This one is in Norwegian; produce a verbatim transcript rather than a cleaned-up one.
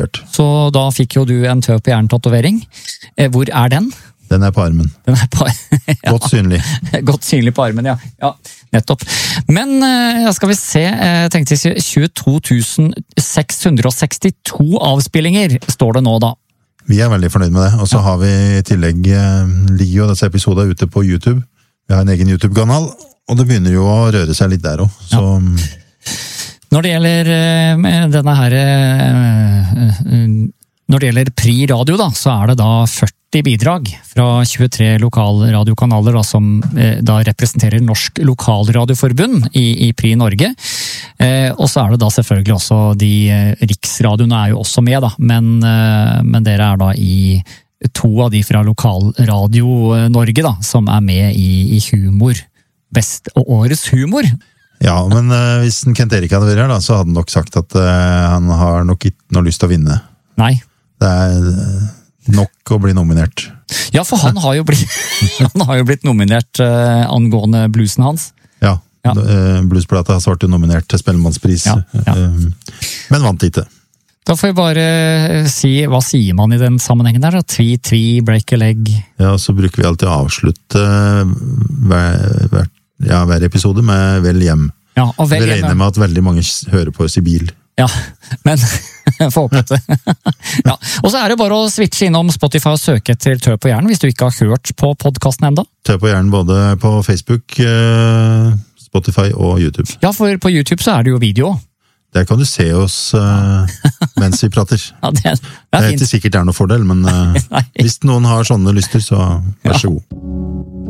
tatovert. Så da fikk jo du en tø på hjernen-tatovering. Hvor er den? Den er på armen. Den er på, ja. Godt synlig. Godt synlig på armen, ja. Ja, nettopp. Men ja, skal vi se, jeg tenkte tjueto tusen seks hundre sekstito avspillinger står det nå da. Vi er veldig fornøyd med det, og så har vi i tillegg, ligger jo disse episodene ute på YouTube. Vi har en egen YouTube-kanal, og det begynner jo å røre seg litt der også. Så... Ja. Når det gjelder denne her, når det gjelder Pri Radio da, så er det da førti bidrag fra tjuetre lokalradiokanaler da, som da representerer Norsk Lokalradioforbund i, i Pri Norge. Eh, og så er det da selvfølgelig også de, riksradioene er jo også med da, men, men dere er da i to av de fra Lokalradio Norge da, som er med i, i humor. Best og årets humor. Ja, men uh, hvis Kent Erik hadde vært her da, så hadde han nok sagt at uh, han har nok ikke noe lyst til å vinne. Nei. Det er uh, nok å bli nominert. Ja, for han har jo blitt, han har jo blitt nominert uh, angående bluesen hans. Ja, ja. Uh, Bluesplata har svart nominert til Spellemannspris, ja, ja. Uh, men vant ikke. Da får jeg bare si, hva sier man i den sammenhengen der? Tvi, tvi, break a leg. Ja, så bruker vi alltid å avslutte hver, hver, ja, hver episode med vel hjem. Ja, og vel vi regner med at veldig mange hører på oss i bil. Ja, men få opp dette. Ja, og så er det bare å switche innom Spotify og søke etter Tø på hjernen, hvis du ikke har hørt på podcasten enda. Tø på hjernen både på Facebook, Spotify og YouTube. Ja, for på YouTube så er det jo video. Der kan du se oss uh, mens vi prater. Ja, det, er, det, er det er ikke sikkert det er noe fordel, men uh, hvis noen har sånne lyster, så vær så god.